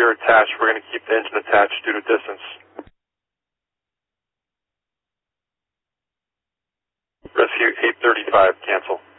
you're attached. We're going to keep the engine attached due to distance. Rescue 835, cancel.